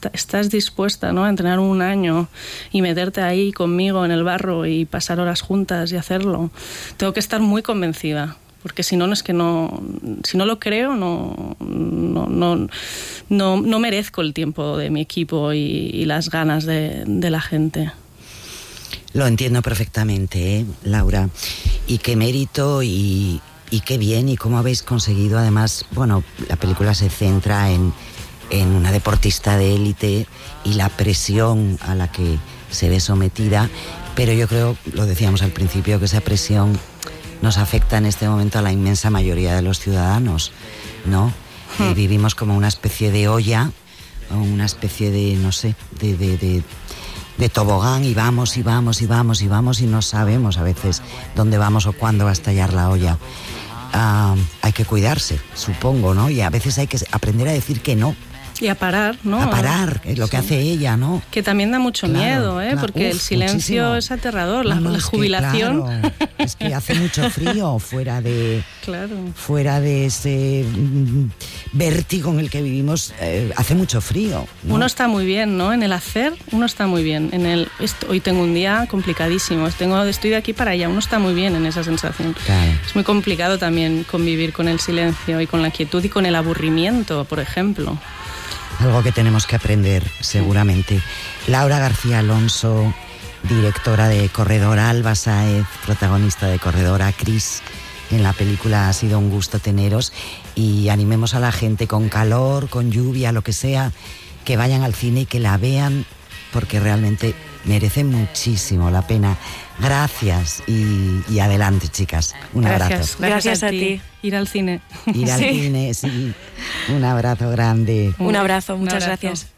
estás dispuesta, ¿no?, a entrenar un año y meterte ahí conmigo en el barro y pasar horas juntas y hacerlo, tengo que estar muy convencida. Porque si no, es que si no lo creo, no merezco el tiempo de mi equipo y las ganas de la gente. Lo entiendo perfectamente, Laura. Y qué mérito y qué bien y cómo habéis conseguido. Además, bueno, la película se centra en una deportista de élite y la presión a la que se ve sometida. Pero yo creo, lo decíamos al principio, que esa presión nos afecta en este momento a la inmensa mayoría de los ciudadanos, ¿no? Vivimos como una especie de olla, una especie de, no sé, de tobogán, y vamos y no sabemos a veces dónde vamos o cuándo va a estallar la olla. Hay que cuidarse, supongo, ¿no? Y a veces hay que aprender a decir que no. Y a parar, ¿no? A parar, es lo que hace ella, ¿no? Que también da mucho miedo, porque el silencio muchísimo. Es aterrador, la jubilación. Es que hace mucho frío fuera de ese vértigo en el que vivimos, hace mucho frío, ¿no? Uno está muy bien, ¿no? En el hacer, uno está muy bien. Hoy tengo un día complicadísimo, estoy de aquí para allá, uno está muy bien en esa sensación. Claro. Es muy complicado también convivir con el silencio y con la quietud y con el aburrimiento, por ejemplo. Algo que tenemos que aprender, seguramente. Laura García Alonso, directora de Corredora, Alba Sáez, protagonista de Corredora, Cris, en la película. Ha sido un gusto teneros y animemos a la gente con calor, con lluvia, lo que sea, que vayan al cine y que la vean, porque realmente merece muchísimo la pena. Gracias y adelante, chicas. Un abrazo. Gracias a ti. Ir al cine. Ir al cine, sí. Un abrazo grande. Un abrazo, muchas gracias.